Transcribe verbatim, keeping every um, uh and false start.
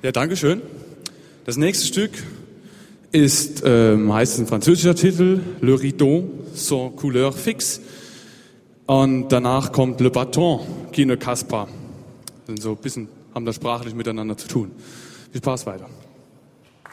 Ja, danke schön. Das nächste Stück ist, ähm, heißt es ein französischer Titel, Le Rideau sans couleur fixe. Und danach kommt Le Bâton qui ne casse pas. Sind so ein bisschen, haben das sprachlich miteinander zu tun. Viel Spaß weiter.